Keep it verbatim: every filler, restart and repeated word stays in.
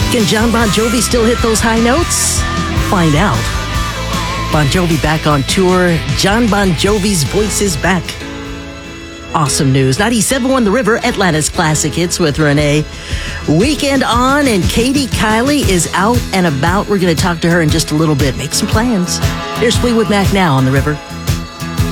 Can John Bon Jovi still hit those high notes? Find out. Bon Jovi back on tour. John Bon Jovi's voice is back. Awesome news. ninety-seven point one The River, Atlanta's classic hits with Renee. Weekend on, and Katie Kiley is out and about. We're going to talk to her in just a little bit. Make some plans. Here's Fleetwood Mac now on The River.